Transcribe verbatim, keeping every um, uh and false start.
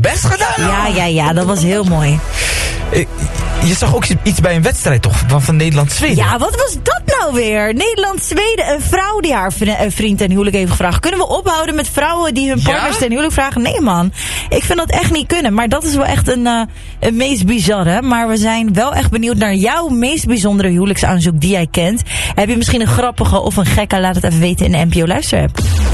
best gedaan. Ja, ja, ja, dat was heel mooi. Uh, je zag ook iets bij een wedstrijd toch? Van, van Nederland-Zweden. Ja, wat was dat nou weer? Nederland-Zweden, een vrouw die haar vriend ten huwelijk heeft gevraagd. Kunnen we ophouden met vrouwen die hun partners ja? ten huwelijk vragen? Nee man, ik vind dat echt niet kunnen. Maar dat is wel echt een, uh, een meest bizarre. Maar we zijn wel echt benieuwd naar jouw meest bijzondere huwelijksaanzoek die jij kent. Heb je misschien een grappige of een gekke? Laat het even weten in de N P O Luisterapp.